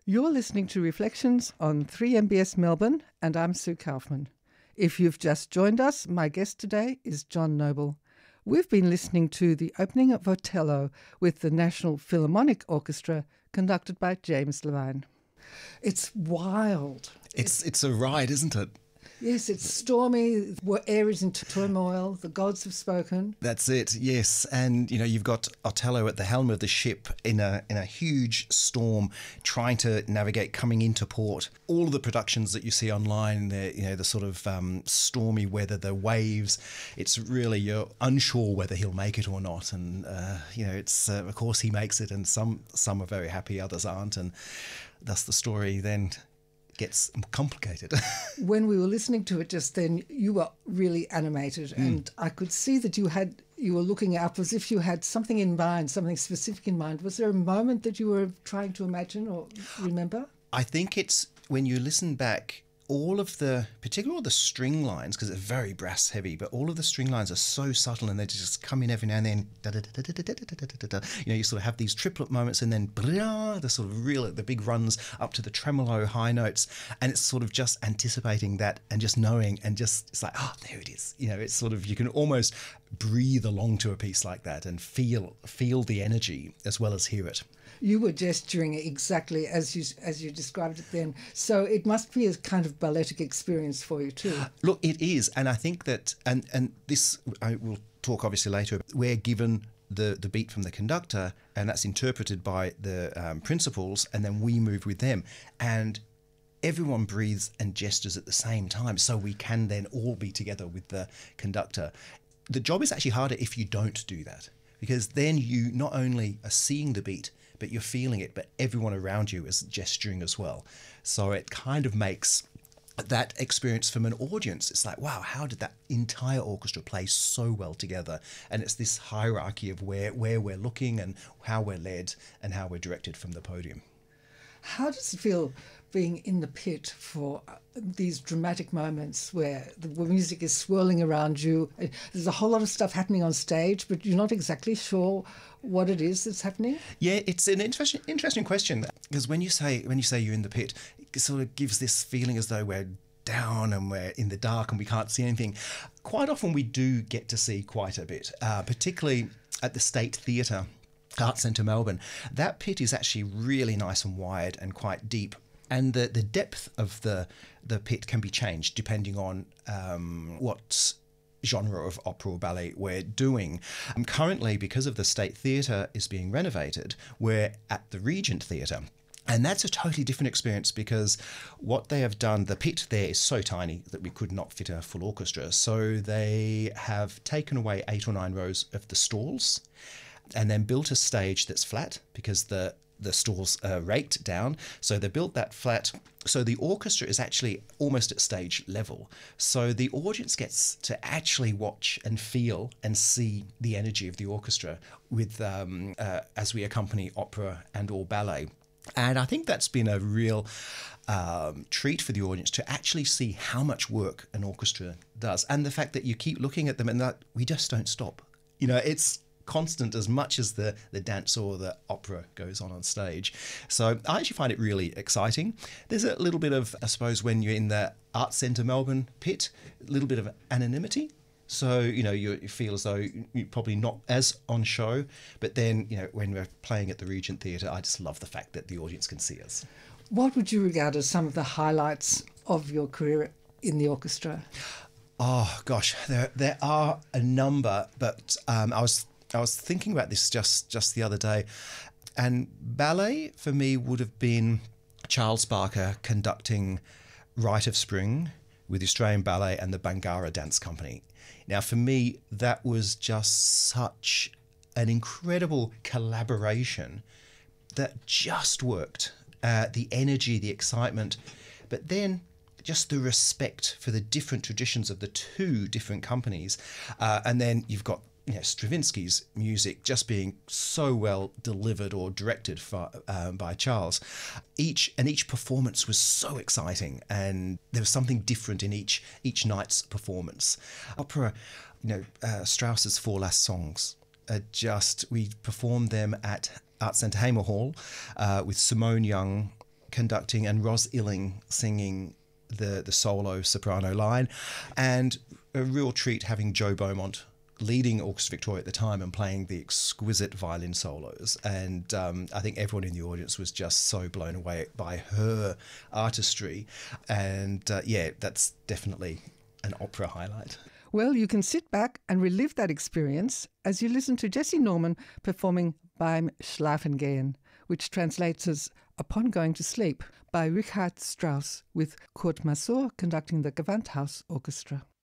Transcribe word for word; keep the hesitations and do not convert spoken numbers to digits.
You're listening to Reflections on three M B S Melbourne, and I'm Sue Kaufman. If you've just joined us, my guest today is John Noble. We've been listening to the opening of Otello with the National Philharmonic Orchestra, conducted by James Levine. It's wild. It's it's a ride, isn't it? Yes, it's stormy, air is in turmoil, the gods have spoken. That's it, yes. And, you know, you've got Otello at the helm of the ship in a in a huge storm, trying to navigate coming into port. All of the productions that you see online, the you know, the sort of um, stormy weather, the waves, it's really, you're unsure whether he'll make it or not. And, uh, you know, it's, uh, of course he makes it, and some, some are very happy, others aren't. And thus the story then gets complicated. When we were listening to it just then, you were really animated, mm. and I could see that you had you were looking up as if you had something in mind, something specific in mind. Was there a moment that you were trying to imagine or remember? I think it's when you listen back, all of the, particularly all the string lines, because it's very brass heavy, but all of the string lines are so subtle and they just come in every now and then. You know, you sort of have these triplet moments and then the sort of real, the big runs up to the tremolo high notes, and it's sort of just anticipating that and just knowing and just, it's like, oh, there it is. You know, it's sort of, you can almost breathe along to a piece like that and feel feel the energy as well as hear it. You were gesturing exactly as you as you described it then. So it must be a kind of balletic experience for you too. Look, it is. And I think that, and, and this, I will talk obviously later, we're given the, the beat from the conductor, and that's interpreted by the um, principals, and then we move with them. And everyone breathes and gestures at the same time, so we can then all be together with the conductor. The job is actually harder if you don't do that, because then you not only are seeing the beat, but you're feeling it, but everyone around you is gesturing as well. So it kind of makes that experience from an audience, it's like, wow, how did that entire orchestra play so well together? And it's this hierarchy of where, where we're looking and how we're led and how we're directed from the podium. How does it feel being in the pit for these dramatic moments where the music is swirling around you? There's a whole lot of stuff happening on stage, but you're not exactly sure what it is that's happening? Yeah, it's an interesting interesting question, because when you say when you say you're in the pit, it sort of gives this feeling as though we're down and we're in the dark and we can't see anything. Quite often we do get to see quite a bit, uh, particularly at the State Theatre, Arts Centre Melbourne. That pit is actually really nice and wide and quite deep. And the, the depth of the the pit can be changed depending on um, what genre of opera or ballet we're doing. Um, currently, because of the State Theatre is being renovated, we're at the Regent Theatre. And that's a totally different experience, because what they have done, the pit there is so tiny that we could not fit a full orchestra. So they have taken away eight or nine rows of the stalls and then built a stage that's flat, because the the stalls are raked down. So they built that flat. So the orchestra is actually almost at stage level. So the audience gets to actually watch and feel and see the energy of the orchestra with um, uh, as we accompany opera and or ballet. And I think that's been a real um, treat for the audience to actually see how much work an orchestra does, and the fact that you keep looking at them and that we just don't stop. You know, it's constant as much as the, the dance or the opera goes on on stage. So I actually find it really exciting. There's a little bit of, I suppose, when you're in the Arts Centre Melbourne pit, a little bit of anonymity. So, you know, you feel as though you're probably not as on show. But then, you know, when we're playing at the Regent Theatre, I just love the fact that the audience can see us. What would you regard as some of the highlights of your career in the orchestra? Oh, gosh, there there are a number, but um, I was I was thinking about this just, just the other day. And ballet, for me, would have been Charles Barker conducting Rite of Spring with the Australian Ballet and the Bangarra Dance Company. Now, for me, that was just such an incredible collaboration that just worked. Uh, the energy, the excitement, but then just the respect for the different traditions of the two different companies. Uh, and then you've got, you know, Stravinsky's music just being so well delivered or directed for, um, by Charles. Each and each performance was so exciting, and there was something different in each each night's performance. Opera, you know, uh, Strauss's Four Last Songs, are just, we performed them at Arts Centre Hamer Hall uh, with Simone Young conducting and Ros Illing singing the, the solo soprano line, and a real treat having Joe Beaumont leading Orchestra Victoria at the time and playing the exquisite violin solos. And um, I think everyone in the audience was just so blown away by her artistry. And uh, yeah, that's definitely an opera highlight. Well, you can sit back and relive that experience as you listen to Jesse Norman performing Beim Schlafengehen, which translates as Upon Going to Sleep, by Richard Strauss, with Kurt Masur conducting the Gewandhaus Orchestra.